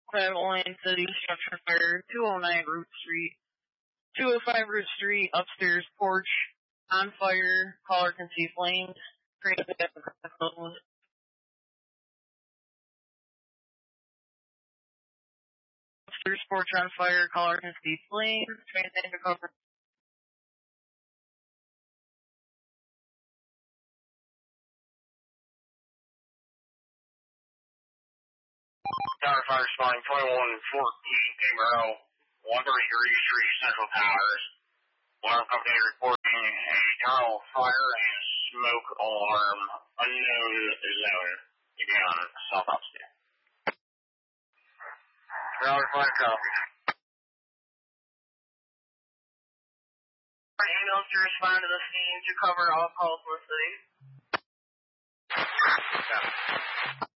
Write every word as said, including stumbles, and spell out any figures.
Abilene City structure fire, two oh nine Root Street, two oh five Root Street, upstairs porch, on fire, caller can see flames, transit closed. Upstairs porch on fire, caller can see flames, transit cover. Tower Fire responding twenty-one fourteen Emerald, one thirty-three Street, Central Towers. Alarm company reporting a tunnel fire and smoke alarm, unknown zone. Again, south upstairs. Tower Fire copy. Ambulance to respond to the scene to cover all calls in the city. Yeah.